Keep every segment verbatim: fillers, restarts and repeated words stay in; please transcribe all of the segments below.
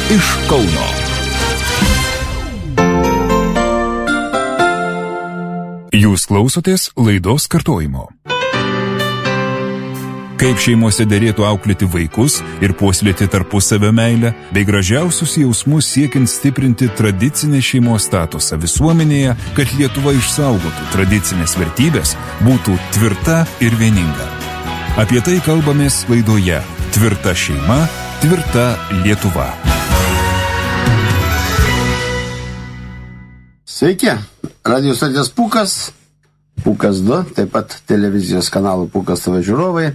iš Kauno. Jūs klausotės laidos kartojimo. Kaip šeimose derėtų auklėti vaikus ir puoselėti tarpusavio meilę, bei gražiausius jausmus siekiant stiprinti tradicinę šeimos statusą visuomenėje, kad Lietuva išsaugotų tradicinės vertybės, būtų tvirta ir vieninga. Apie tai kalbamės laidoje Tvirta šeima, tvirta Lietuva. Sveiki, radio stoties Pūkas, Pūkas du, taip pat televizijos kanalų Pūkas T V žiūrovai.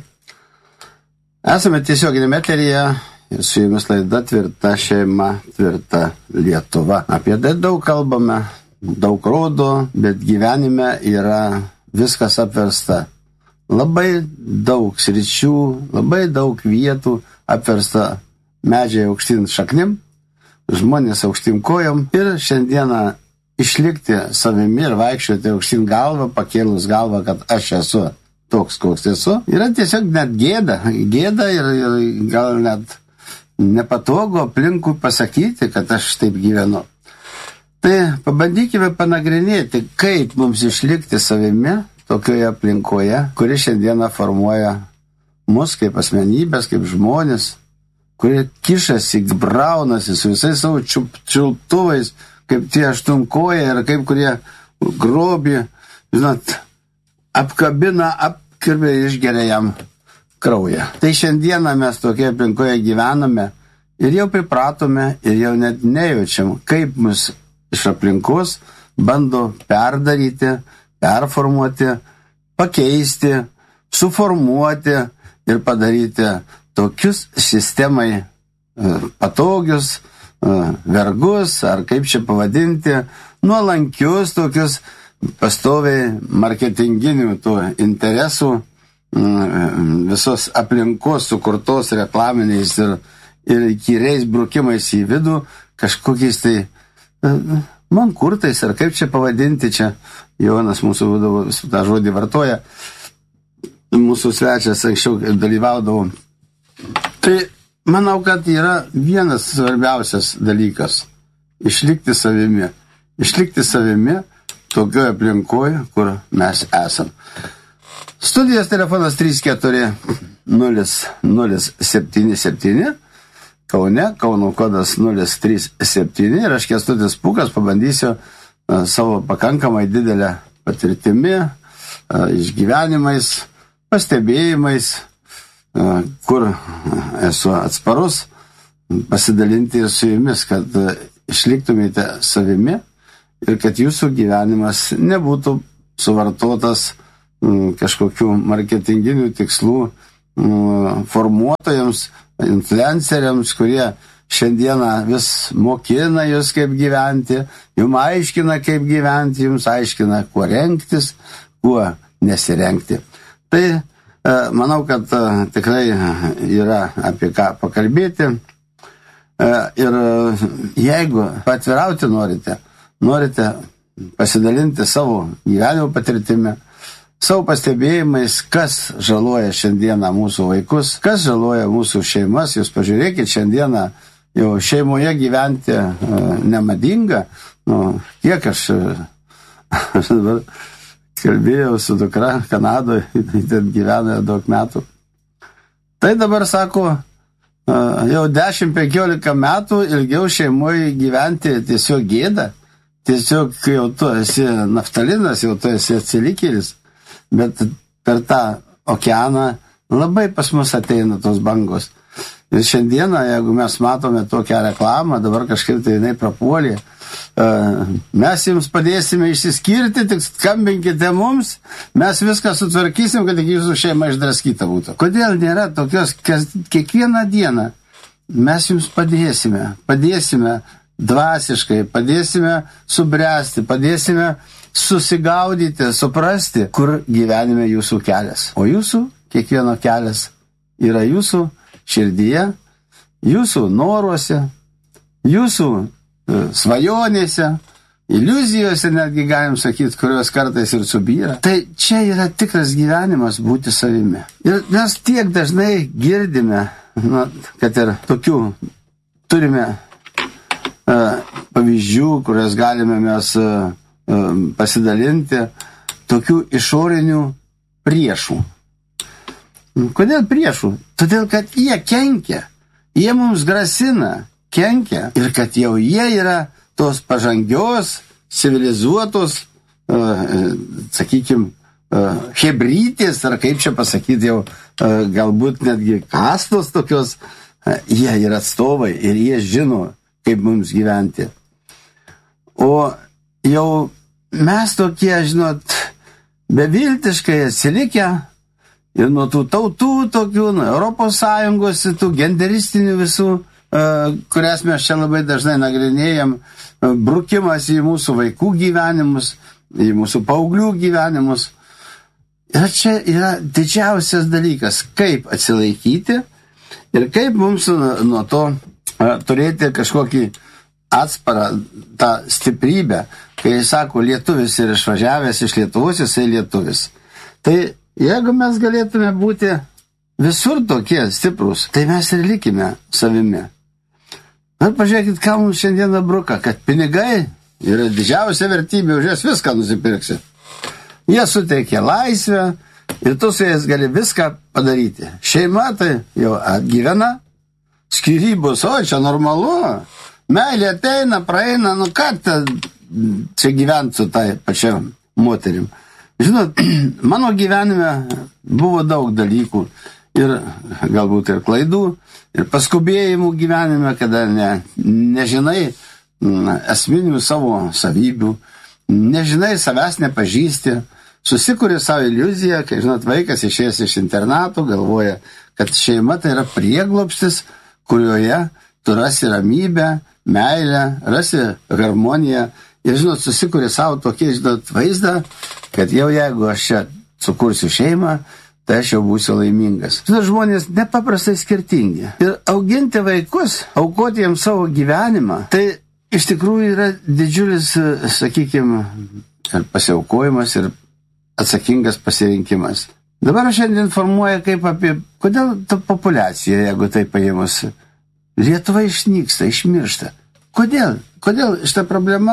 Esame tiesioginėme eteryje ir su jumis laida Tvirta šeima, tvirta Lietuva. Apie tai daug kalbame, daug rodo, bet gyvenime yra viskas apversta. Labai daug sričių, labai daug vietų apversta medžiai aukštyn šaknim, žmonės aukštyn kojom ir šiandieną išlikti savimi ir vaikščioti aukštyn galvą, pakėlus galvą, kad aš esu toks, koks esu, yra tiesiog net gėda, gėda ir, ir gal net nepatogu aplinkui pasakyti, kad aš taip gyvenu. Tai pabandykime panagrinėti, kaip mums išlikti savimi tokioje aplinkoje, kuri šiandieną formuoja mus kaip asmenybės, kaip žmonės, kurie kišasi, braunasi su visais savo čiup, čiulptuvais, kaip tie aštunkoje ir kaip kurie grobį, žinot, apkabina, apkirbė ir išgeria jam kraują. Tai šiandieną mes tokie aplinkoje gyvename ir jau pripratome ir jau net nejaučiam, kaip mus iš aplinkos bando perdaryti, performuoti, pakeisti, suformuoti ir padaryti tokius sistemai patogius, vergus, ar kaip čia pavadinti, nuolankius tokius pastoviai marketinginių tų interesų, visos aplinkos sukurtos reklaminiais ir, ir įkyriais brukimais į vidų, kažkokiais tai mankurtais, ar kaip čia pavadinti, čia Jonas mūsų vadovas tą žodį vartoja, mūsų svečias anksčiau dalyvaudavo. Tai manau, kad yra vienas svarbiausias dalykas – išlikti savimi. Išlikti savimi tokioje aplinkoje, kur mes esam. Studijos telefonas trys keturi nulis nulis septyni septyni, Kaune, Kauno kodas nulis trys septyni ir aš Kęstutis Pūkas pabandysiu uh, savo pakankamai didelę patirtimi, uh, išgyvenimais, pastebėjimais, uh, kur esu atsparus, pasidalinti ir su jumis, kad uh, išliktumėte savimi ir kad jūsų gyvenimas nebūtų suvartotas um, kažkokių marketinginių tikslų um, formuotojams, influenceriams, kurie šiandieną vis mokina jūs kaip gyventi, jums aiškina kaip gyventi, jums aiškina, kuo rengtis, kuo nesirengti. Tai manau, kad tikrai yra apie ką pakalbėti. Ir jeigu patvirauti norite, norite pasidalinti savo gyvenimo patirtimi, savo pastebėjimais, kas žaloja šiandieną mūsų vaikus, kas žaloja mūsų šeimas. Jūs pažiūrėkit, šiandieną jau šeimoje gyventi uh, nemadinga. Nu, kiek aš, aš dabar kalbėjau su dukra Kanadoje, ten gyvena daug metų. Tai dabar sako, uh, jau dešimt penkiolika metų ilgiau šeimoje gyventi tiesiog gėda. Tiesiog jau tu esi naftalinas, jau tu esi atsilikėlis. Bet per tą okeaną labai pas mus ateina tos bangos. Ir šiandieną, jeigu mes matome tokią reklamą, dabar kažkaip tai jinai prapuolė, mes jums padėsime išsiskirti, tik skambinkite mums, mes viską sutvarkysim, kad tik jūsų šeima išdraskyta būtų. Kodėl nėra tokios, kiekvieną dieną mes jums padėsime, padėsime dvasiškai, padėsime subręsti, padėsime susigaudyti, suprasti, kur gyvenime jūsų kelias. O jūsų, kiekvieno kelias, yra jūsų širdyje, jūsų noruose, jūsų svajonėse, iliuzijose netgi galim sakyti, kurios kartais ir subyra. Tai čia yra tikras gyvenimas būti savimi. Ir mes tiek dažnai girdime, na, kad ir tokių turime pavyzdžių, kurias galime mes uh, uh, pasidalinti, tokių išorinių priešų. Kodėl priešų? Todėl, kad jie kenkia, jie mums grasina, kenkia ir kad jau jie yra tos pažangios, civilizuotos, uh, sakykime, uh, hebrytės, ar kaip čia pasakyti, jau uh, galbūt netgi kastos tokios, uh, jie yra atstovai ir jie žino, kaip mums gyventi. O jau mes tokie, žinot, beviltiškai atsilikę ir nuo tų tautų tokių, nuo Europos Sąjungos, tų genderistinių visų, uh, kurias mes čia labai dažnai nagrinėjam, uh, brukimas į mūsų vaikų gyvenimus, į mūsų paauglių gyvenimus. Ir čia yra didžiausias dalykas, kaip atsilaikyti ir kaip mums nuo to uh, turėti kažkokį atsparą, tą stiprybę, kai jis sako, lietuvis ir išvažiavęs iš Lietuvos, jisai lietuvis. Tai jeigu mes galėtume būti visur tokie stiprus, tai mes ir likime savimi. Ir pažiūrėkit, ką mums šiandieną bruka, kad pinigai yra didžiausia vertybė, už jas viską nusipirksi. Jie suteikia laisvę ir tu su jais gali viską padaryti. Šeima tai jau atgyvena, skyrybos, o čia normalu, meilė ateina, praeina, nu ką ta, čia gyventi su tai pačiam moterim. Žinot, mano gyvenime buvo daug dalykų ir galbūt ir klaidų, ir paskubėjimų gyvenime, kada ne, nežinai esminių savo savybių, nežinai, savęs nepažįsti, susikuri savo iliuziją, kai, žinot, vaikas išėjęs iš internato, galvoja, kad šeima tai yra prieglobstis, kurioje tu rasi ramybę, meilę, rasi harmoniją. Ir, žinot, susikuri savo tokį, žinot, vaizdą, kad jau jeigu aš čia sukursiu šeimą, tai aš jau būsiu laimingas. Žinot, žmonės nepaprastai skirtingi. Ir auginti vaikus, aukoti jiems savo gyvenimą, tai iš tikrųjų yra didžiulis, sakykime, ir pasiaukojimas, ir atsakingas pasirinkimas. Dabar aš šiandien informuoju kaip apie, kodėl ta populiacija, jeigu tai paėmus, Lietuva išnyksta, išmiršta. Kodėl? Kodėl šita problema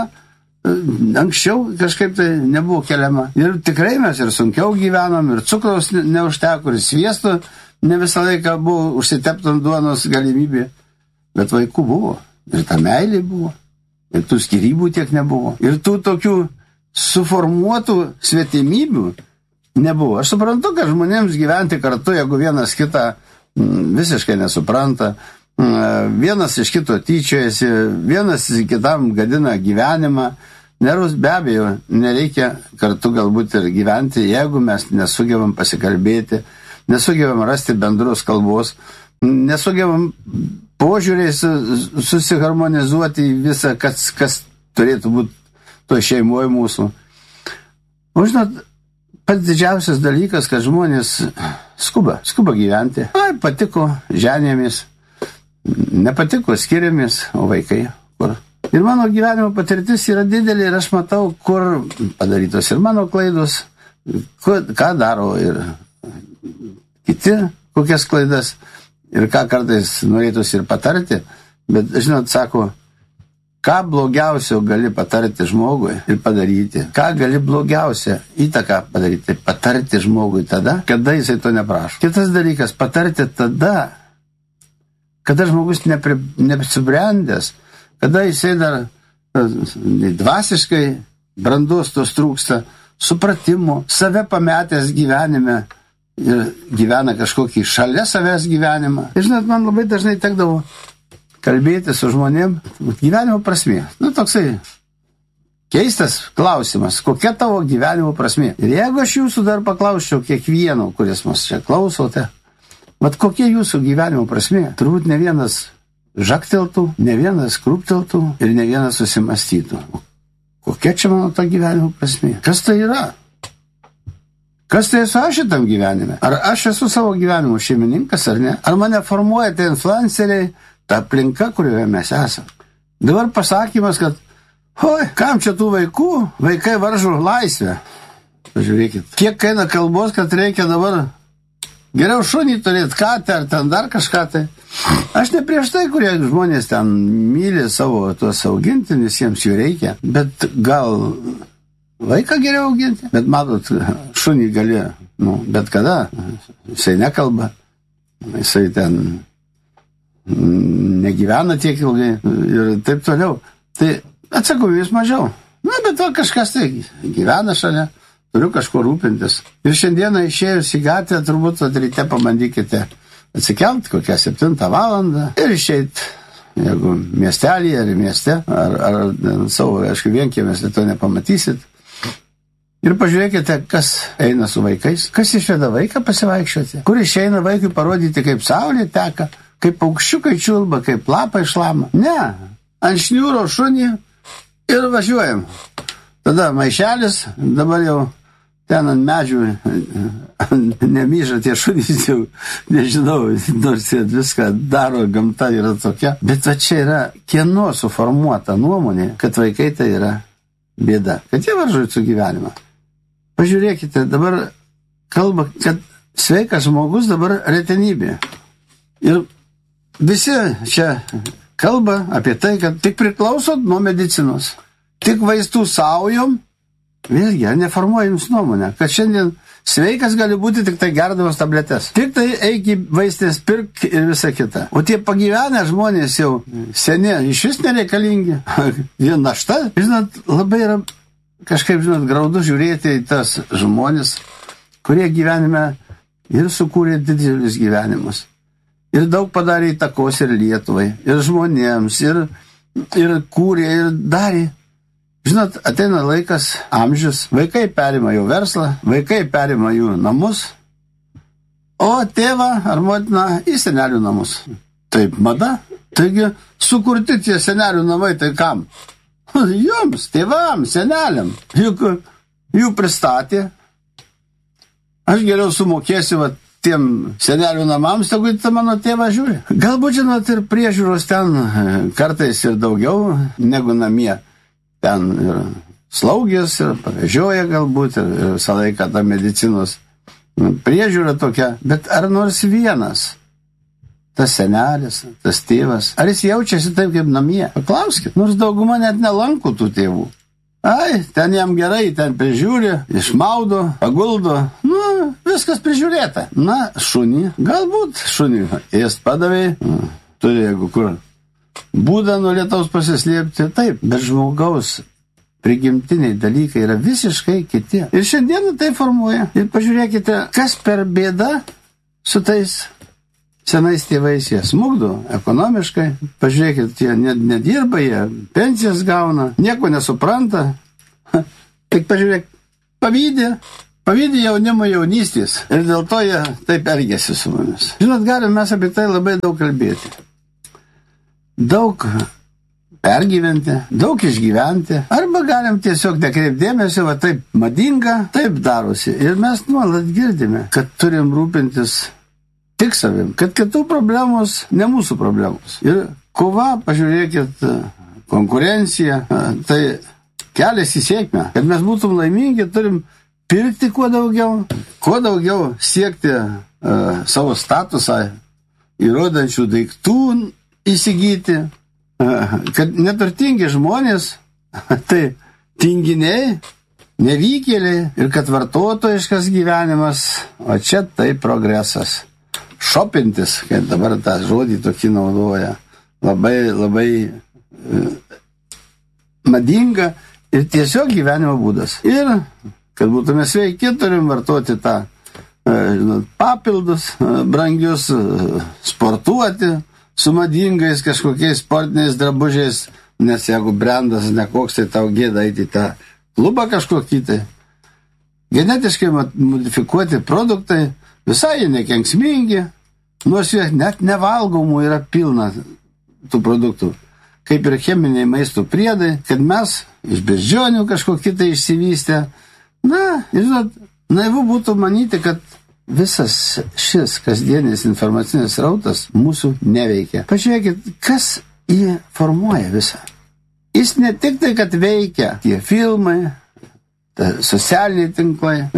anksčiau kažkaip tai nebuvo keliama. Ir tikrai mes ir sunkiau gyvenom, ir cukraus neužteko, ir sviesto ne visą laiką buvo užsiteptant duonos galimybė. Bet vaikų buvo. Ir ta meilė buvo. Ir tų skyrybų tiek nebuvo. Ir tų tokių suformuotų svetimybių nebuvo. Aš suprantu, kad žmonėms gyventi kartu, jeigu vienas kitą visiškai nesupranta, vienas iš kito tyčiojasi, vienas kitam gadina gyvenimą. Nerus be abejo nereikia kartu galbūt ir gyventi, jeigu mes nesugebam pasikalbėti, nesugebam rasti bendros kalbos, nesugebam požiūriais susiharmonizuoti visą, kas, kas turėtų būti to šeimoje mūsų. O žinot, pats didžiausias dalykas, kad žmonės skuba, skuba gyventi. Ai, patiko ženėmis. Nepatiko skiriamis, o vaikai kur. Ir mano gyvenimo patirtis yra didelė ir aš matau, kur padarytos ir mano klaidos, kur, ką daro ir kiti, kokias klaidas, ir ką kartais norėtųsi ir patarti. Bet, žinot, sako, ką blogiausio gali patarti žmogui ir padaryti, ką gali blogiausią įtaką padaryti, patarti žmogui tada, kada jisai to neprašo. Kitas dalykas, patarti tada, kada žmogus nepri, nesubrendęs, kada jisai dar dvasiškai brandos tos trūksta, supratimo, save pametęs gyvenime ir gyvena kažkokį šalia savęs gyvenimą. Ir žinot, man labai dažnai tekdavo kalbėti su žmonėm gyvenimo prasmė. Nu, toksai keistas klausimas, kokia tavo gyvenimo prasmė. Ir jeigu aš jūsų dar paklausčiau kiekvieno, kuris mus čia klausote, vat kokia jūsų gyvenimo prasmė? Turbūt ne vienas žakteltų, ne vienas krūpteltų ir ne vienas susimastytų. Kokia čia mano ta gyvenimo prasmė? Kas tai yra? Kas tai esu aš šitam gyvenime? Ar aš esu savo gyvenimo šeimininkas ar ne? Ar mane formuoja tie influenceriai, ta aplinka, kurioje mes esame? Dabar pasakymas, kad oi, kam čia tų vaikų? Vaikai varžo laisvę. Pažiūrėkit, kiek kaina kalbos, kad reikia dabar Geriau šunį turėti katę ar ten dar kažką tai. Aš ne prieš tai, kurie žmonės ten myli savo tuos augintinius, jiems jų reikia. Bet gal vaiką geriau auginti. Bet matot, šunį gali, nu, bet kada. Jisai nekalba. Jisai ten negyvena tiek ilgai ir taip toliau. Tai atsakomybės mažiau. Na, bet to kažkas tai gyvena šalia, turiu kažko rūpintis. Ir šiandieną išėjus į gatvę, turbūt ryte pabandykite atsikelt kokią septintą valandą ir išeit, jeigu miestelėje ar mieste, ar, ar savo, aišku, vienkiemės, tai to nepamatysit. Ir pažiūrėkite, kas eina su vaikais, kas išveda vaiką pasivaikščioti, kur išeina vaikui parodyti, kaip saulė teka, kaip paukščiukai čiulba, kaip lapai šlama. Ne, ant šniūro šunį ir važiuojam. Tada maišelis, dabar jau ten ant medžių nemyža tie šunys, jau nežinau, nors viską daro, gamta yra tokia. Bet va čia yra kieno suformuota nuomonė, kad vaikai tai yra bėda, kad jie varžuoja su gyvenimą. Pažiūrėkite, dabar kalba, kad sveikas žmogus dabar retenybė. Ir visi čia kalba apie tai, kad tik priklausot nuo medicinos, tik vaistų saujom, vėlgi, neformuoja jums nuomonę, kad šiandien sveikas gali būti tik tai gerdamas tabletes. Tik tai eik į vaistinės pirk ir visa kita. O tie pagyvenę žmonės jau seni, iš vis nereikalingi, vien našta. Žinot, labai yra kažkaip, žinot, graudu žiūrėti į tas žmonės, kurie gyvenime ir sukūrė didelius gyvenimus. Ir daug padarė įtakos ir Lietuvai, ir žmonėms, ir, ir kūrė, ir darė. Žinot, ateina laikas, amžius, vaikai perima jų verslą, vaikai perima jų namus, o tėvą ar motiną į senelių namus. Taip, mada. Taigi, sukurti tie senelių namai, tai kam? Jums, tėvams, seneliam. Juk jų pristatė. Aš geriau sumokėsiu, va, tiem senelių namams, tegu tą mano tėvą žiūri. Galbūt, žinot, ir priežiūros ten kartais ir daugiau negu namie. Ten ir slaugės, ir pavežioja galbūt, ir, ir visą laiką ta medicinos priežiūra tokia. Bet ar nors vienas, tas senelis, tas tėvas, ar jis jaučiasi taip kaip namie? Paklauskit, nors dauguma net nelanko tų tėvų. Ai, ten jam gerai, ten prižiūri, išmaudo, paguldo, nu, viskas prižiūrėta. Na, šunį, galbūt šunį, ėst padavė, turi, jeigu kur, būdą nuo lietaus pasislėpti, taip, bet žmogaus prigimtiniai dalykai yra visiškai kiti. Ir šiandieną tai formuoja. Ir pažiūrėkite, kas per bėda su tais senais tėvais, jie smugdo ekonomiškai. Pažiūrėkit, jie nedirba, jie pensijas gauna, nieko nesupranta. Tik pažiūrėk, pavydė, pavydė jaunimo jaunystės. Ir dėl to jie taip elgėsi su mumis. Žinot, galim mes apie tai labai daug kalbėti. Daug pergyventi, daug išgyventi. Arba galim tiesiog nekreipdėmėsi, va taip madinga, taip darosi. Ir mes nuolat girdime, kad turim rūpintis tik savim, kad kitų problemos ne mūsų problemos. Ir kova, pažiūrėkit, konkurencija, tai kelias į sėkmę. Kad mes būtum laimingi, turim pirkti kuo daugiau, kuo daugiau siekti uh, savo statusą įrodančių daiktų įsigyti, uh, kad neturtingi žmonės, tai tinginiai, nevykėliai ir kad vartotojiškas gyvenimas, o čia tai progresas. Šopintis, kaip dabar tą žodį tokį naudoja, labai, labai e, madinga ir tiesiog gyvenimo būdas. Ir, kad būtume sveiki, turim vartoti tą e, žinot, papildus, e, brangius, e, sportuoti su madingais kažkokiais sportiniais drabužiais, nes jeigu brendas nekoks, tai tau gėda eiti tą klubą kažkokį. Tai. Genetiškai modifikuoti produktai visai nekenksmingi, nors jie net nevalgomų yra pilna tų produktų, kaip ir cheminiai maisto priedai, kad mes iš beždžionių kažkokį tai išsivystę. Na, žinot, naivu būtų manyti, kad visas šis kasdienis informacinis rautas mūsų neveikia. Pažiūrėkit, kas jį formuoja visą. Jis ne tik tai, kad veikia tie filmai, socialiniai tinklai,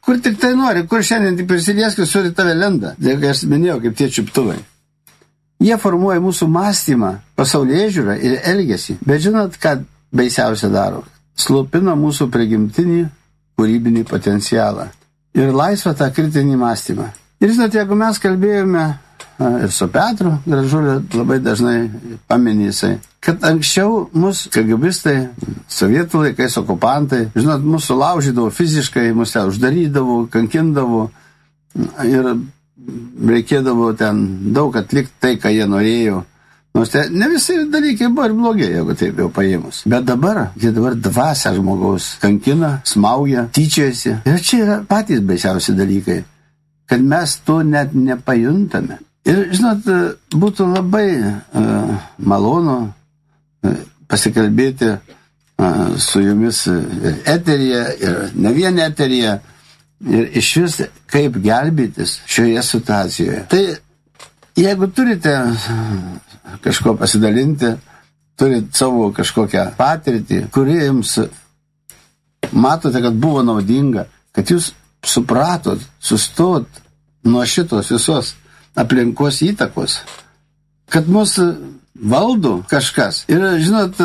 kur tik tai nori, kur šiandien tik prisidės, kai suri tave lenda. Tai, kai aš minėjau, kaip tie čiuptuvai. Jie formuoja mūsų mąstymą, pasaulėžiūrą ir elgesį. Bet žinot, ką baisiausia daro? Slopina mūsų prigimtinį kūrybinį potencialą ir laisvą tą kritinį mąstymą. Ir žinot, jeigu mes kalbėjome ir su Petru Gražuliu, labai dažnai paminė jisai, kad anksčiau mus kagabistai, sovietų laikais okupantai, žinot, mūsų laužydavo fiziškai, mus ten uždarydavo, kankindavo ir reikėdavo ten daug atlikti tai, ką jie norėjo. Nors tai ne visi dalykai buvo ir blogai, jeigu taip jau paėmus. Bet dabar, jie dabar dvasia žmogaus kankina, smaugia, tyčiasi. Ir čia yra patys baisiausi dalykai, kad mes to net nepajuntame. Ir, žinot, būtų labai uh, malonu uh, pasikalbėti uh, su jumis ir eteryje, ir ne vien eteryje, ir iš vis kaip gelbėtis šioje situacijoje. Tai jeigu turite kažko pasidalinti, turit savo kažkokią patirtį, kuri jums matote, kad buvo naudinga, kad jūs supratot, sustot nuo šitos visos aplinkos įtakos, kad mus valdo kažkas. Ir, žinot,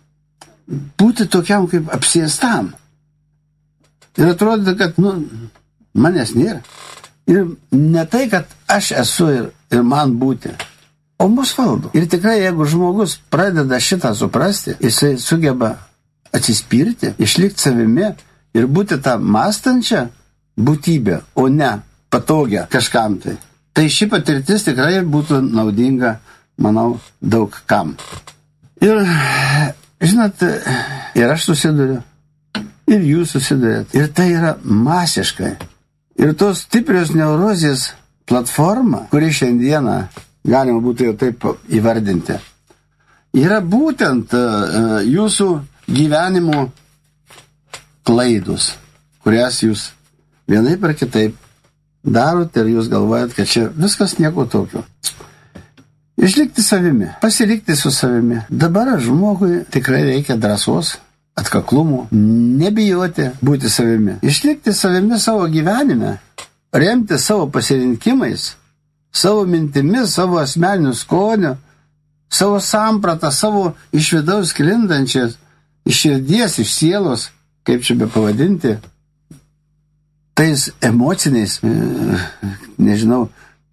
būti tokiam kaip apsėstam. Ir atrodo, kad, nu, manęs nėra. Ir ne tai, kad aš esu ir, ir man būti, o mus valdo. Ir tikrai, jeigu žmogus pradeda šitą suprasti, jisai sugeba atsispirti, išlikti savimi ir būti tą mąstančią būtybę, o ne patogią kažkam tai. Tai ši patirtis tikrai būtų naudinga, manau, daug kam. Ir, žinot, ir aš susiduriu, ir jūs susidurėt. Ir tai yra masiškai. Ir tos stiprios neurozės platforma, kuri šiandieną galima būtų jau taip įvardinti, yra būtent uh, jūsų gyvenimo klaidus, kurias jūs vienaip ar kitaip darot ir jūs galvojat, kad čia viskas nieko tokio. Išlikti savimi, pasilikti su savimi. Dabar žmogui tikrai reikia drąsos, atkaklumo, nebijoti būti savimi. Išlikti savimi savo gyvenime, remti savo pasirinkimais, savo mintimis, savo asmeniniu skoniu, savo sampratą, savo iš vidaus sklindančias, iš širdies, iš sielos, kaip čia be pavadinti, tais emociniais, nežinau,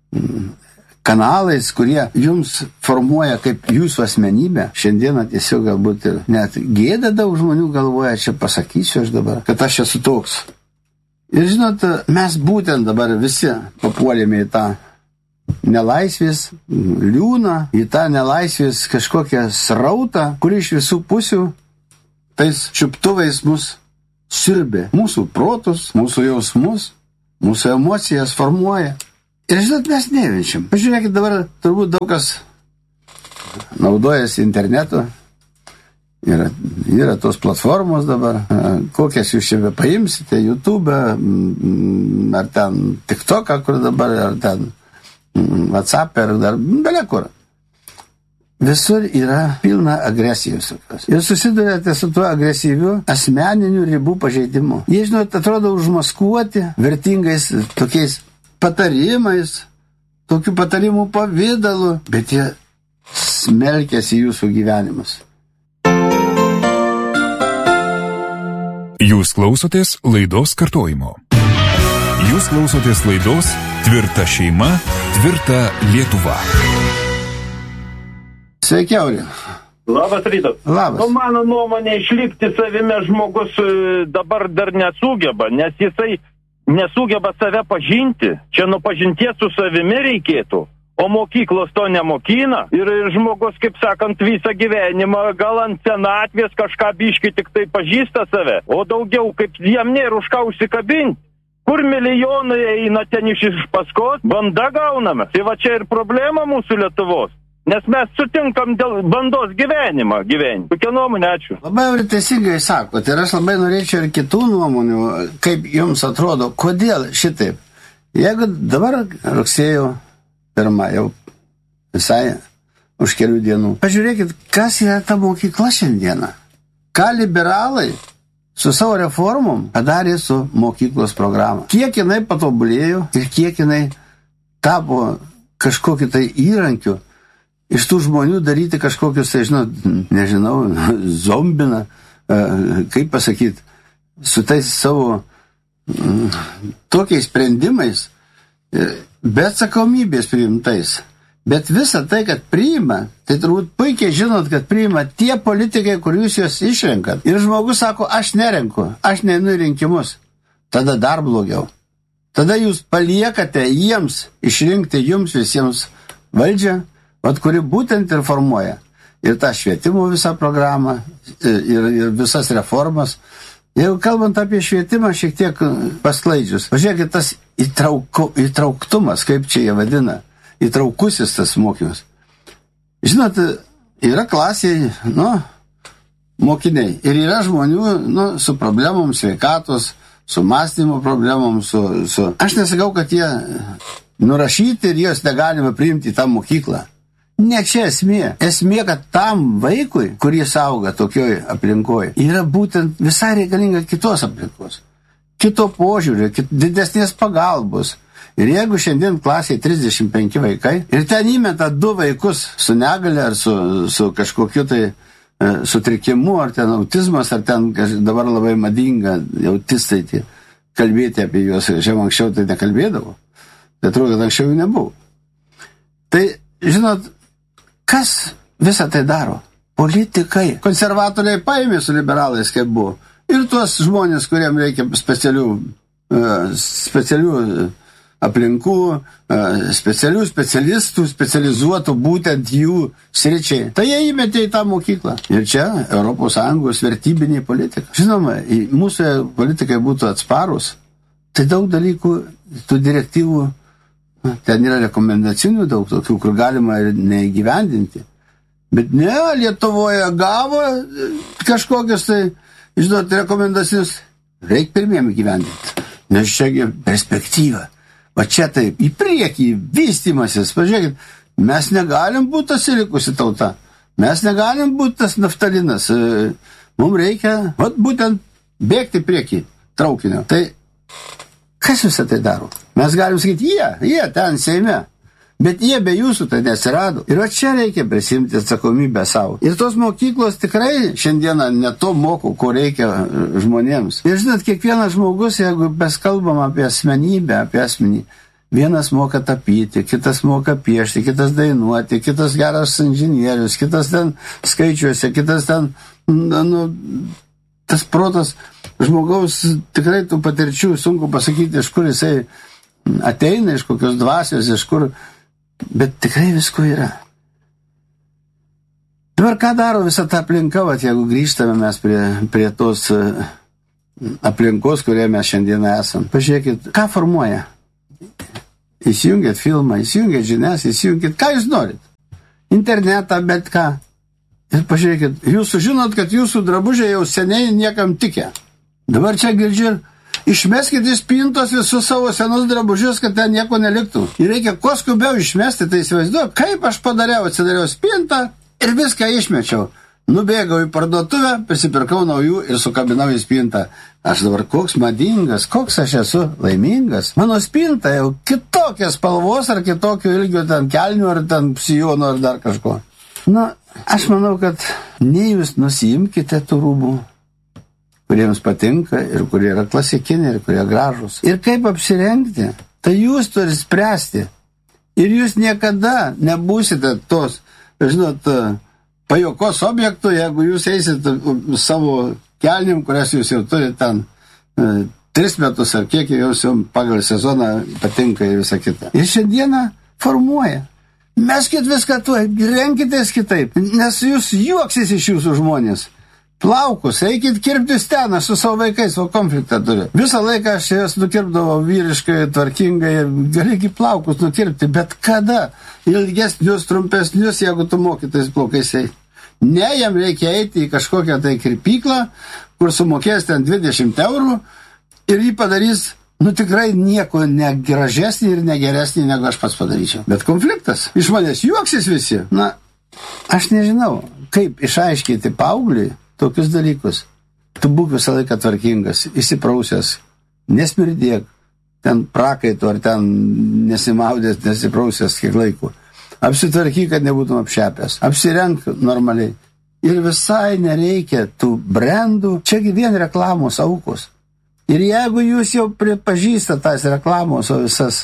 kanalais, kurie jums formuoja kaip jūsų asmenybę. Šiandieną tiesiog galbūt ir net gėda daug žmonių galvoja, čia pasakysiu aš dabar, kad aš esu toks. Ir žinot, mes būtent dabar visi papuolėme į tą nelaisvės liūną, į tą nelaisvės kažkokią srautą, kuri iš visų pusių tais čiuptuvais mus siurbė. Mūsų protus, mūsų jausmus, mūsų emocijas formuoja. Ir žinot, mes nevinčiam. Pažiūrėkit, dabar turbūt daug kas naudojasi internetu. Yra, yra tos platformos dabar, kokias jūs čia paimsite, YouTube, ar ten TikToką, kur dabar, ar ten WhatsApp, ar dar belia kur. Visur yra pilna agresijos. Ir susidurėte su tuo agresyviu asmeniniu ribų pažeidimu. Jie, žinot, atrodo užmaskuoti vertingais tokiais patarimais, tokių patarimų pavidalu, bet jie smelkėsi jūsų gyvenimus. Jūs klausotės laidos kartojimo. Jūs klausotės laidos Tvirta šeima, tvirta Lietuva. Sveiki, Auri. Labas rytas. Labas. Nu, mano nuomonė, išlikti savime žmogus dabar dar nesugeba, nes jisai nesugeba save pažinti. Čia nuo pažinties su savimi reikėtų, o mokyklos to nemokina. Ir žmogus, kaip sakant, visą gyvenimą gal ant senatvės kažką biški tik tai pažįsta save, o daugiau kaip jam nėra už ką užsikabinti. Kur milijonai eina ten iš paskos, banda gauname. Tai va čia ir problema mūsų Lietuvos. Nes mes sutinkam dėl bandos gyvenimą gyventi. Kokia nuomonė, ačiū. Labai teisingai sakot, ir aš labai norėčiau ir kitų nuomonių, kaip jums atrodo, kodėl šitaip. Jeigu dabar rugsėjo pirmą jau visai už kelių dienų, pažiūrėkit, kas yra ta mokykla šiandieną. Ką liberalai su savo reformom padarė su mokyklos programa. Kiek jinai patobulėjo ir kiek jinai tapo kažkokį tai įrankių iš tų žmonių daryti kažkokius, tai, žinot, nežinau, zombina, kaip pasakyti, su tais savo tokiais sprendimais, be atsakomybės priimtais. Bet visa tai, kad priima, tai turbūt puikiai žinot, kad priima tie politikai, kur jūs juos išrenkat. Ir žmogus sako, aš nerenku, aš neinu į rinkimus. Tada dar blogiau. Tada jūs paliekate jiems išrinkti jums visiems valdžią, vat, kuri būtent ir formuoja. Ir tą švietimo visą programą, ir, ir visas reformas. Jeigu kalbant apie švietimą, šiek tiek pasklaidžius, pažiūrėkit tas įtrauku, įtrauktumas, kaip čia jie vadina, įtraukusis tas mokymas. Žinot, yra klasiai, nu, mokiniai, ir yra žmonių, nu, su problemom sveikatos, su mąstymo problemom, su, su... Aš nesakau, kad jie nurašyti ir jos negalime priimti į tą mokyklą. Ne čia esmė. Esmė, kad tam vaikui, kurį auga tokioj aplinkoje, yra būtent visai reikalinga kitos aplinkos. Kito požiūrio, kit, didesnės pagalbos. Ir jeigu šiandien klasėje trisdešimt penki vaikai, ir ten įmeta du vaikus su negale ar su, su kažkokiu tai e, sutrikimu, ar ten autizmas, ar ten dabar labai madinga autistai tie, kalbėti apie juos, šiandien anksčiau tai nekalbėdavo. Tai atrodo, kad anksčiau jų nebuvo. Tai, žinot, kas visą tai daro? Politikai. Konservatoriai paėmė su liberalais, kaip buvo. Ir tuos žmonės, kuriem reikia specialių, specialių aplinkų, specialių specialistų, specializuotų būtent jų sričiai. Tai jie įmetė į tą mokyklą. Ir čia Europos Sąjungos vertybinė politika. Žinoma, mūsų politikai būtų atsparus. Tai daug dalykų, tų direktyvų, ten yra rekomendacinių daug tokių, kur galima ir neįgyvendinti. Bet ne, Lietuvoje gavo kažkokius tai, žinot, rekomendacinius, reikia pirmiem įgyvendinti. Nes čia perspektyva. Va čia taip, į priekį, vystymasis. Pažiūrėkit, mes negalim būti asilikusi tauta. Mes negalim būti tas naftalinas. Mums reikia, va, būtent bėgti priekį traukinio. Tai kas visą tai daro? Mes galim sakyti, jie, jie ten Seime. Bet jie be jūsų tai nesirado. Ir va čia reikia prisimti atsakomybę savo. Ir tos mokyklos tikrai šiandieną ne to moko, ko reikia žmonėms. Ir žinot, kiekvienas žmogus, jeigu mes kalbam apie asmenybę, apie asmenį, vienas moka tapyti, kitas moka piešti, kitas dainuoti, kitas geras inžinierius, kitas ten skaičiuose, kitas ten, nu, tas protas žmogaus tikrai tų patirčių sunku pasakyti, iš kur jisai ateina, iš kokios dvasios, iš kur... Bet tikrai visko yra. Dabar ką daro visą tą aplinką, vat, jeigu grįžtame mes prie, prie tos aplinkos, kurioje mes šiandieną esam. Pažiūrėkit, ką formuoja. Įsijungėt filmą, įsijungėt žinias, įsijungėt, ką jūs norit. Internetą, bet ką. Ir pažiūrėkit, jūs sužinot, kad jūsų drabužiai jau seniai niekam tikė. Dabar čia girdžiu, išmeskit iš spintos visus savo senus drabužius, kad ten nieko neliktų. Ir reikia kuo skubiau išmesti, tai įsivaizduoju, kaip aš padariau, atsidariau spintą ir viską išmečiau. Nubėgau į parduotuvę, prisipirkau naujų ir sukabinau į spintą. Aš dabar koks madingas, koks aš esu laimingas. Mano spinta jau kitokios spalvos ar kitokio ilgio ten kelnių ar ten sijonų ar dar kažko. Na, aš manau, kad ne jūs nusiimkite tų rūbų, kuriems patinka ir kurie yra klasikiniai ir kurie gražus. Ir kaip apsirengti, tai jūs turite spręsti. Ir jūs niekada nebūsite tos, žinot, pajokos objektų, jeigu jūs eisite savo kelnim, kurias jūs jau turite ten e, tris metus ar kiek jūs jau pagal sezoną patinka ir visą kitą. Ir šiandieną formuoja. Meskit viską tuo, renkitės kitaip, nes jūs juoksis iš jūsų žmonės. Plaukus, eikit kirptis ten, aš su savo vaikais, o konfliktą turiu. Visą laiką aš jas nukirpdavau vyriškai, tvarkingai, galėgi plaukus nukirpti, bet kada? Ilgesnius, trumpesnius, jeigu tu mokytais plaukais eiti. Ne, jam reikia eiti į kažkokią tai kirpyklą, kur sumokės ten dvidešimt eurų ir jį padarys, nu tikrai nieko negražesnį ir negeresnį, negu aš pats padaryčiau. Bet konfliktas, iš manęs juoksis visi. Na, aš nežinau, kaip išaiškinti paaugliui tokius dalykus. tu būk visą laiką tvarkingas, įsiprausęs, nesmirdėk, ten prakaitų ar ten nesimaudės, nesiprausęs kiek laiko. Apsitvarkyk, kad nebūtum apšepęs. Apsirenk normaliai. Ir visai nereikia tų brandų, čiagi vien reklamos aukos. Ir jeigu jūs jau pripažįstate tas reklamos, o visas,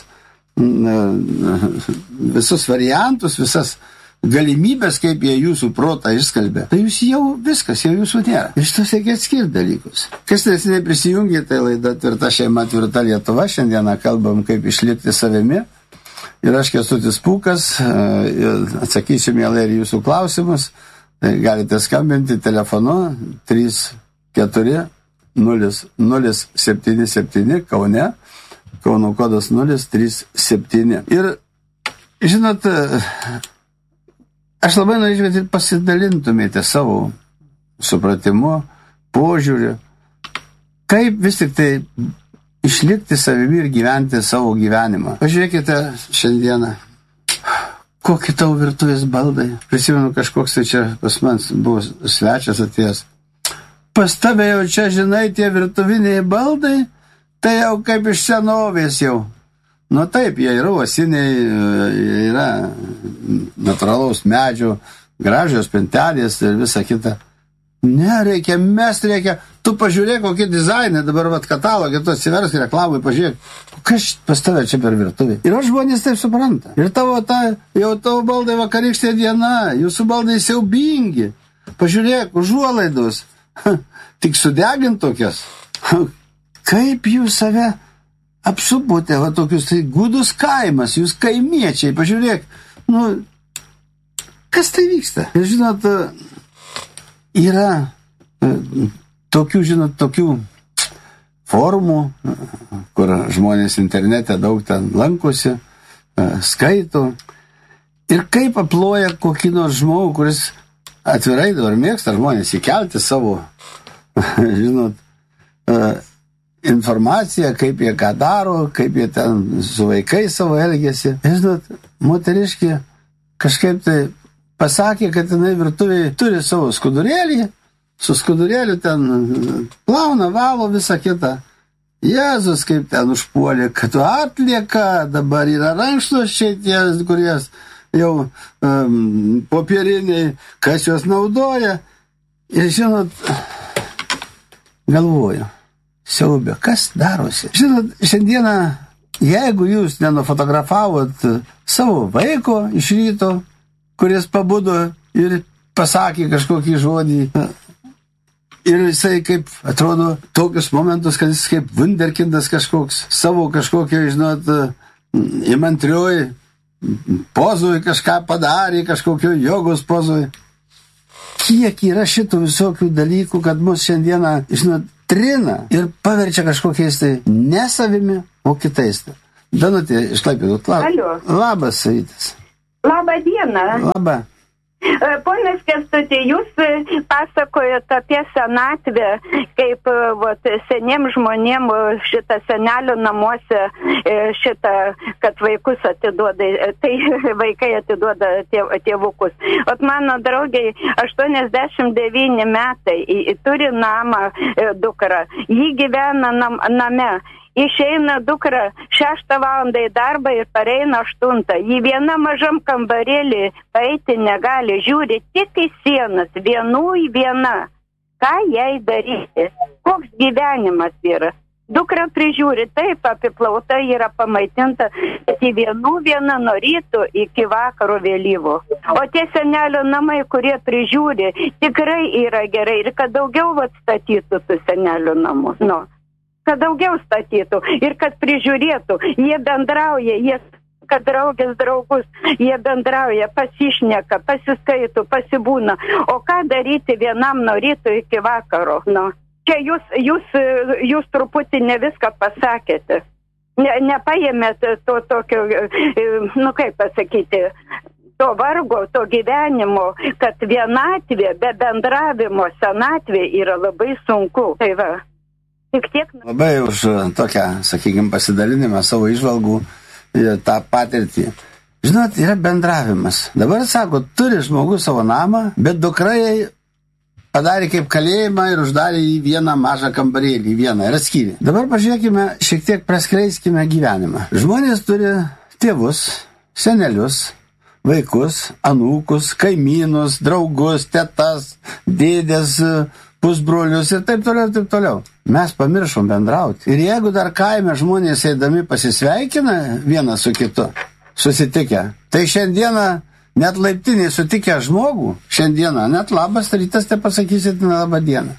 visus variantus, visas galimybės, kaip jie jūsų protą išskalbė, tai jūs jau viskas, jau jūsų nėra. Iš tos reikia atskirti dalykus. Kas nesiniai prisijungė, tai laida Tvirta šeima, tvirta Lietuva. Šiandieną kalbam, kaip išlikti savimi. Ir aš Kęstutis Pūkas, atsakysiu mielai ir jūsų klausimus. Tai galite skambinti telefonu trys keturi nulis nulis septyni septyni Kaune, Kauno kodas nulis trys septyni. Ir, žinot, aš labai norėčiau, kad ir pasidalintumėte savo supratimu, požiūriu, kaip vis tik tai išlikti savimi ir gyventi savo gyvenimą. Pažiūrėkite šiandieną, kokie tavo virtuvės baldai. Prisimenu, kažkoks tai čia pas man buvo svečias atėjęs. Pas tave jau čia, žinai, tie virtuviniai baldai, tai jau kaip iš senovės jau. Nu taip, jie yra uosiniai, yra natūralaus medžio, gražios pintelės ir visa kita. Ne, reikia, mes reikia. Tu pažiūrėk, kokie dizainai, dabar vat katalogė, tu atsiversk reklamai, pažiūrėk, kas pas tave čia per virtuvį. Ir aš žmonės taip supranta. Ir tavo ta, jau tavo baldai vakarykštė diena, jūsų baldai siaubingi. Pažiūrėk, užuolaidos, tik sudegint tokias. Kaip jūs save apsupote, va tokius, tai gudus kaimas, jūs kaimiečiai, pažiūrėk, nu, kas tai vyksta? Ir žinot, yra tokių, žinot, tokių formų, kur žmonės internete daug ten lankosi, skaito. Ir kaip aploja kokį nors žmogų, kuris atvirai dabar mėgsta žmonės įkelti savo, žinot, informaciją, kaip jie ką daro, kaip jie ten su vaikais savo elgėsi. Žinot, moteriškė kažkaip tai pasakė, kad jinai virtuvėje turi savo skudurėlį, su skudurėliu ten plauna, valo visą kitą. Jėzus kaip ten užpuolė, kad atlieka, dabar yra rankšluosčiai tie, kurie jau um, popieriniai, kas juos naudoja. Ir žinot, galvoju, siaubė, kas darosi? Žinot, šiandieną, jeigu jūs nenufotografavot savo vaiko iš ryto, kuris pabudo ir pasakė kažkokį žodį, ir jisai kaip, atrodo, tokius momentus, kad jis kaip vunderkindas kažkoks, savo kažkokio, žinot, įmantrioj pozoj kažką padarė, kažkokio jogos pozoj. Kiek yra šitų visokių dalykų, kad mus šiandieną, žinot, trina ir paverčia kažkokiais tai nesavimi, o kitais. Danutė, iš Klaipėdos. Labas, rytas. Labą dieną. Labą. Ponas Kęstuti, jūs pasakojate apie senatvę, kaip vat, seniem žmonėm šitą senelių namuose, šitą, kad vaikus atiduoda, tai vaikai atiduoda tėv, tėvukus. Ot mano draugiai aštuoniasdešimt devyni metai, turi namą dukrą, jį gyvena nam, name. Išeina dukra šeštą valandą į darbą ir pareina aštuntą. Jį viena mažam kambarėlį paeiti negali, žiūri tik į sienas, vienų į vieną. Ką jai daryti? Koks gyvenimas yra? Dukra prižiūri, taip apiplauta yra pamaitinta, bet į vienų vieną nuo ryto iki vakaro vėlyvo. O tie senelio namai, kurie prižiūri, tikrai yra gerai ir kad daugiau atstatytų tų senelio namus. Nu. Kad daugiau statytų ir kad prižiūrėtų, jie bendrauja, jie, kad draugės draugus, jie bendrauja, pasišneka, pasiskaito, pasibūna. O ką daryti vienam nuo ryto iki vakaro? Nu, čia jūs, jūs, jūs truputį ne viską pasakėte. Ne, nepaėmėt to tokio, nu kaip pasakyti, to vargo, to gyvenimo, kad vienatvė be bendravimo senatvė yra labai sunku. Tai va. Tik tiek... Labai už tokią, sakykime, pasidalinimą savo įžvalgų, tą patirtį. Žinot, yra bendravimas. Dabar sako, turi žmogus savo namą, bet dukrai padarė kaip kalėjimą ir uždarė į vieną mažą kambarėlį, į vieną ir atskyrė. Dabar pažiūrėkime, šiek tiek praskleiskime gyvenimą. Žmonės turi tėvus, senelius, vaikus, anūkus, kaimynus, draugus, tetas, dėdės, pusbrolius ir taip toliau, taip toliau. Mes pamiršom bendrauti. Ir jeigu dar kaime žmonės eidami pasisveikina vienas su kitu, susitikę, tai šiandieną net laiptiniai sutikę žmogų, šiandieną net labas rytas te pasakysit labą dieną.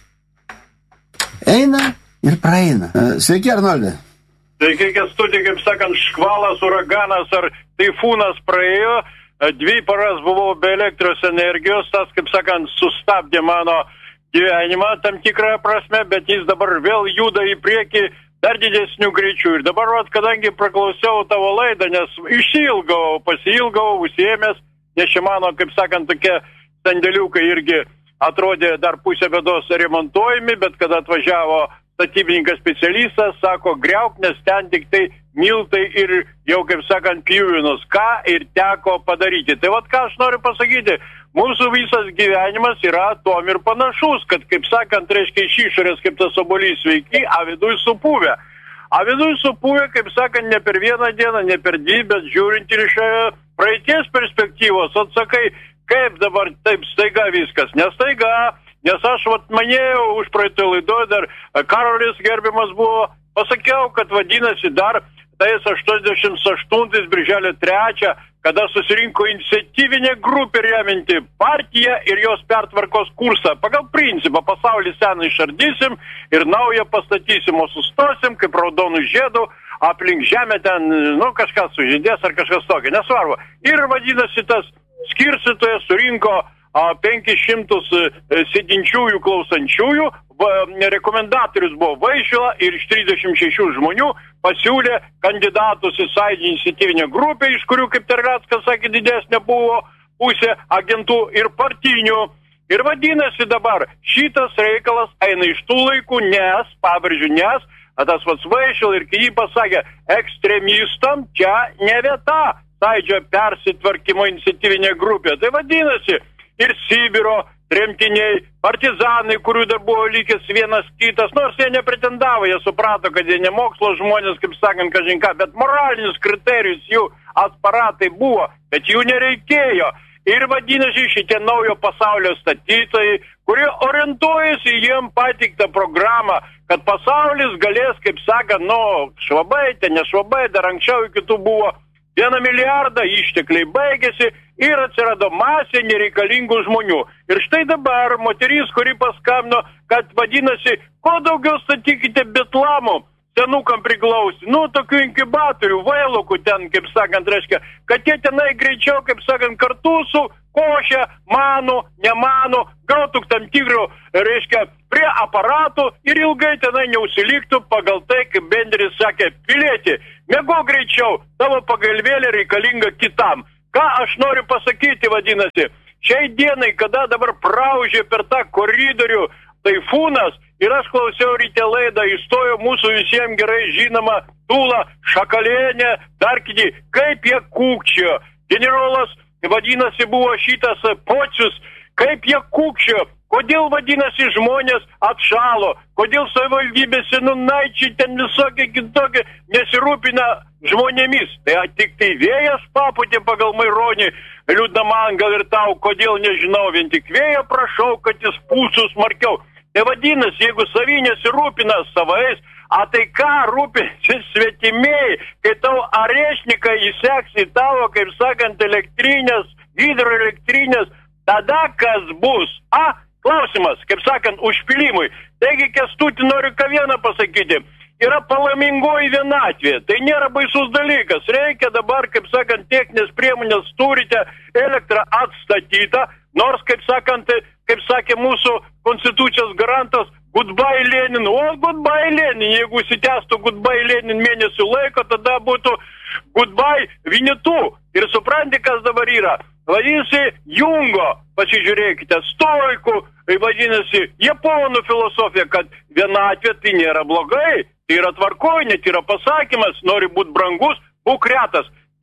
Eina ir praeina. Sveiki, Arnoldai. Sveiki, Kęstuti, kaip sakant, škvalas, uraganas ar taifūnas praėjo, dvi paras buvau be elektros energijos, tas, kaip sakant, sustabdė mano gyvenimą tam tikrą prasme, bet jis dabar vėl juda į priekį dar didesnių greičių. Ir dabar, vat, kadangi praklausiau tavo laidą, nes išilgau, pasiilgau, užsiėmęs, nes čia mano, kaip sakant, tokie sandėliukai irgi atrodė dar pusę bėdos remontuojami, bet kada atvažiavo statybininkas specialistas, sako, griauk, nes ten tik tai miltai ir jau, kaip sakant, pjuvinus, ką ir teko padaryti. Tai vat ką aš noriu pasakyti, mūsų visas gyvenimas yra tom ir panašus, kad, kaip sakant, reiškia iš išorės, kaip tas obuolys sveiki, a viduj supuvę. A viduj supuvę, kaip sakant, ne per vieną dieną, ne per dvi, bet žiūrint ir iš praeities perspektyvos, atsakai, kaip dabar taip staiga viskas, nestaiga. Nes aš vat manėjau už praeitą laidoje, dar Karolis gerbiamas buvo, pasakiau, kad vadinasi dar tais aštuoniasdešimt aštuntais birželio trečią, kada susirinko iniciatyvinė grupė reminti partiją ir jos pertvarkos kursą. Pagal principą pasaulį seną išardysim ir naują pastatysim, o sustosim kaip raudonų žiedų, aplink žemę ten, nu, kažkas sužydės ar kažkas tokio, nesvarbu. Ir vadinasi tas skirstytojas surinko penkis šimtus sėdinčiųjų klausančiųjų, rekomendatorius buvo Vaišvila ir iš trisdešimt šešių žmonių pasiūlė kandidatus į Sąjūdžio iniciatyvinę grupę, iš kurių, kaip Terleckas sakė, didesnė buvo pusė agentų ir partinių. Ir vadinasi dabar, šitas reikalas eina iš tų laikų, nes, pabrėžiu, nes, tas pats Vaišvila ir kai jį pasakė, ekstremistam čia ne vieta Sąjūdžio persitvarkymo iniciatyvinė grupė. Tai vadinasi, ir Sibiro tremtiniai, partizanai, kurių dar buvo likęs vienas kitas, nors jie nepretendavo, jie suprato, kad jie ne mokslo žmonės, kaip sakant, kažinką, bet moralinis kriterijus jų atsparatai buvo, bet jų nereikėjo. Ir vadinasi šitie naujo pasaulio statytojai, kurie orientuojasi jiem patiktą programą, kad pasaulis galės, kaip sakant, nu, švabai, ten ne švabai, dar anksčiau kitų buvo vieną milijardą, ištekliai baigėsi ir atsirado masė nereikalingų žmonių. Ir štai dabar moteris, kuri paskambino, kad vadinasi, kuo daugiau statykite betlamų, senukam priglausti, nu, tokių inkubatorių, vailokų ten, kaip sakant, reiškia, kad jie tenai greičiau, kaip sakant, kartu su košė, mano, nemano, gautų tam tikrų, reiškia, prie aparatų ir ilgai tenai neusiliktų pagal tai, kaip Benderis sakė, pilietį. Mėgo greičiau, tavo pagalvėlė reikalinga kitam. Ką aš noriu pasakyti, vadinasi, šiai dienai, kada dabar praužė per tą koridorių taifūnas, ir aš klausiau ryte laidą, įstojo mūsų visiems gerai žinoma Tula Šakalienė, dar kiti, kaip jie kūkčio. Generolas, vadinasi, buvo šitas Pocius, kaip jie kūkčio. Kodėl, vadinasi, žmonės atšalo, kodėl savivaldybėse nunaičiai ten visokie kitokie nesirūpina žmonėmis. Tai tik tai vėjas paputė pagal Maironį, liūdna man gal ir tau, kodėl nežinau, vien tik vėją prašau, kad jis pūsų smarkiau. Tai vadinasi, jeigu savy nesirūpina savais, a tai ką rūpinsi svetimiai, kai tau arešniką įseks į tavo, kaip sakant, elektrinės, hidroelektrinės, tada kas bus? A, klausimas, kaip sakant, užpilimui. Taigi, Kęstuti, noriu ką vieną pasakyti. Yra palaimingoji vienatvė. Tai nėra baisus dalykas. Reikia dabar, kaip sakant, techninės priemonės turite elektrą atstatytą, nors, kaip sakant, kaip sakė mūsų konstitucijos garantas, goodbye Lenin. O, goodbye Lenin. Jeigu įsitęstų goodbye Lenin mėnesių laiko, tada būtų goodbye Vinitų. Ir supranti, kas dabar yra. Vadinasi, Jungo, pasižiūrėkite, stoikų, vadinasi, japonų filosofija, kad vienatvė tai nėra blogai, tai yra tvarkoj, net yra pasakymas, nori būti brangus, būk retas.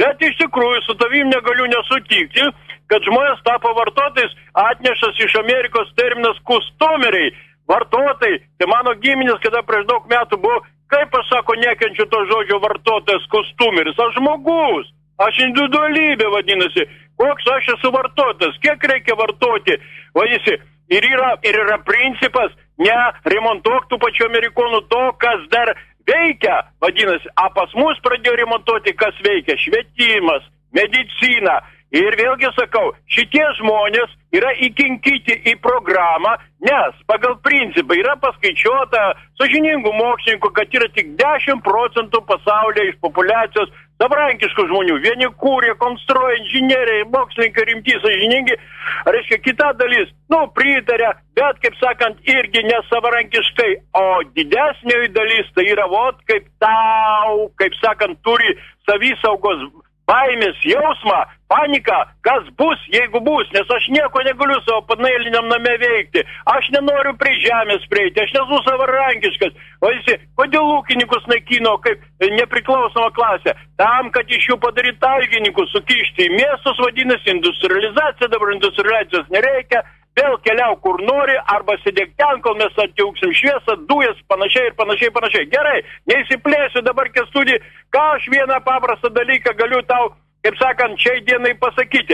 Bet iš tikrųjų su tavim negaliu nesutikti, kad žmonės tapo vartotojais, atnešas iš Amerikos terminas kustomeriai, vartotojai. Tai mano giminės, kada prieš daug metų buvo, kaip aš sako, nekenčiu to žodžio vartotojas, kustomeris, aš žmogus, aš individualybė vadinasi, koks aš esu vartotojas, kiek reikia vartoti, vadinasi, ir yra, ir yra principas, ne remontuok tų pačių amerikonų to, kas dar veikia, vadinasi, a pas mus pradėjo remontuoti, kas veikia, švietimas, medicina. Ir vėlgi sakau, šitie žmonės yra įkinkyti į programą, nes pagal principą yra paskaičiuota sąžiningų mokslininkų, kad yra tik dešimt procentų pasaulyje iš populiacijos savarankiškų žmonių. Vieni kūrė, konstruoja, inžinieriai, mokslininkai rimti, sąžiningi. Reiškia, kita dalis, nu, pritarė, bet, kaip sakant, irgi nesavarankiškai, o didesnioji dalis tai yra, vot, kaip tau, kaip sakant, turi savisaugos baimės jausmą, paniką, kas bus, jeigu bus, nes aš nieko negaliu savo paneiliniam name veikti, aš nenoriu prie žemės prieiti, aš nesu savarankiškas, o jis, kodėl ūkininkus naikino kaip nepriklausomą klasę, tam, kad iš jų padaryti talgininkus, sukišti į miestus, vadinasi, industrializacija, dabar industrializacijos nereikia, vėl keliau kur nori, arba sėdėk ten, kol mes atjauksim šviesą, dujas, panašiai ir panašiai, panašiai. Gerai, neįsiplėsiu dabar, Kęstuti, ką aš vieną paprastą dalyką galiu tau, kaip sakant, šiai dienai pasakyti.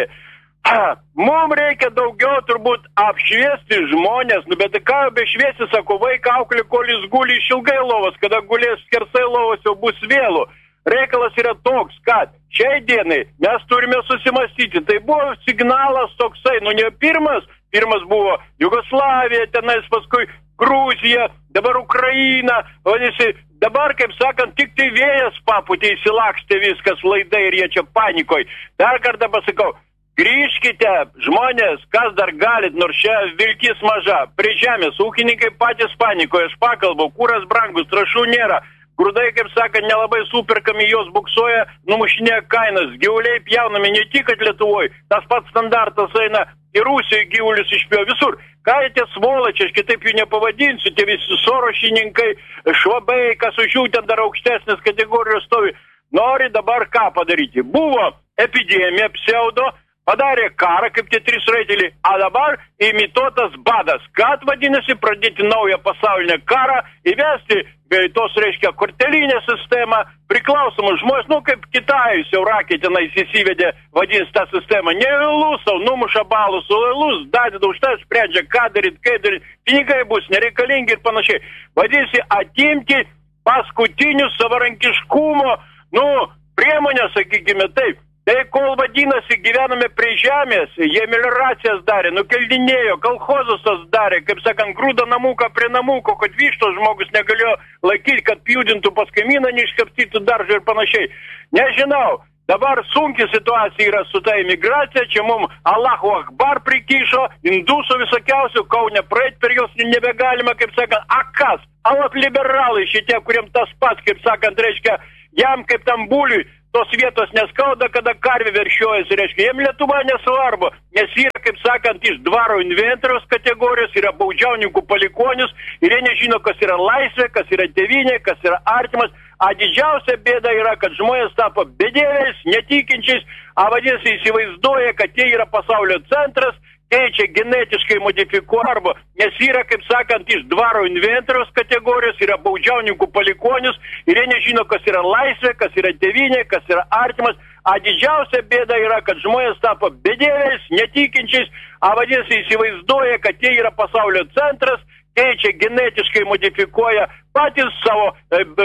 Mums reikia daugiau turbūt apšviesti žmonės, nu bet ką be šviesi, sako, vaiką auklė, kol jis guli išilgai lovas, kada gulės skersai lovas jau bus vėlų. Reikalas yra toks, kad šiai dienai mes turime susimastyti. Tai buvo signalas toksai, nu ne pirmas, pirmas buvo Jugoslavija, tenais paskui Gruzija, dabar Ukraina, vadinasi, dabar, kaip sakant, tik tai vėjas paputė, įsilakstė viskas laidai ir jie čia panikoj. Dar kartą pasakau, grįžkite, žmonės, kas dar galit, nors čia vilkis maža, prie žemės, ūkininkai patys panikoje, aš pakalbu, kūras brangus, trašų nėra. Grūdai, kaip sakant, nelabai superkami, jos buksuoja, numušinėja kainas, gyvuliai pjaunami ne tik, kad Lietuvoje, tas pats standartas eina į Rusiją, gyvulius išpėjo visur. Ką tie svolačiai, aš kitaip jų nepavadinsiu, tie visi sorošininkai, švabai, kas už jų ten dar aukštesnės kategorijos stovi, nori dabar ką padaryti. Buvo epidemija, pseudo, padarė karą, kaip tie trys raiteliai, a dabar imituotas badas. Kad vadinasi pradėti naują pasaulinę karą, įvesti tos, reiškia, kortelinę sistemą, priklausomus žmonės, nu kaip Kitajus jau rakė tenais įsivedė, vadinasi tą sistemą, ne vėlus, savo numuša balus, o vėlus, dadeda už tai, sprendžia, ką daryti, kaip daryti, pinigai bus nereikalingi ir panašiai. Vadinasi, atimti paskutinius savarankiškumo, nu, priemonės, sakykime taip. Tai kol vadinasi gyvename prie žemės, jie melioracijas darė, nukeldinėjo, kolchozus tas darė, kaip sakant, grūda namuką prie namuko, kad vištos žmogus negalėjo laikyti, kad pjudintų pas kaimyną, neiškapstytų daržą ir panašiai. Nežinau, dabar sunki situacija yra su ta imigracija, čia mums Allahu Akbar prikišo, indusų visokiausių, Kaune praeit per jos nebegalima, kaip sakant, a kas? Alat liberalai šitie, kuriem tas pats, kaip sakant, reiškia, jam kaip tam buliui, tos vietos neskauda, kada karvė veršiojasi, reiškia, jiem Lietuva nesvarbu, nes yra, kaip sakant, iš dvaro inventoriaus kategorijos, yra baudžiauninkų palikonis, ir jie nežino, kas yra laisvė, kas yra tėvynė, kas yra artimas, a didžiausia bėda yra, kad žmonės tapo bedėviais, netikinčiais, a vadinasi įsivaizduoja, kad jie yra pasaulio centras, keičia genetiškai modifikuoja arba, nes yra, kaip sakant, iš dvaro inventoriaus kategorijos, yra baudžiauninkų palikonis ir jie nežino, kas yra laisvė, kas yra tėvynė, kas yra artimas. A didžiausia bėda yra, kad žmonės tapo bedėviais, netikinčiais, a vadinasi įsivaizduoja, kad jie yra pasaulio centras, keičia genetiškai modifikuoja patys savo e,